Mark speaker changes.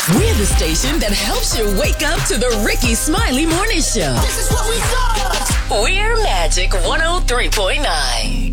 Speaker 1: We're the station that helps you wake up to the Ricky Smiley Morning Show.
Speaker 2: This is what we do.
Speaker 1: We're Magic 103.9.